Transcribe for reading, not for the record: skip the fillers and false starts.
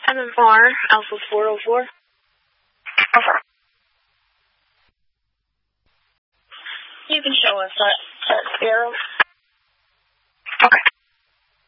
MMR, Alpha 404. Okay. You can show us that arrow. Okay.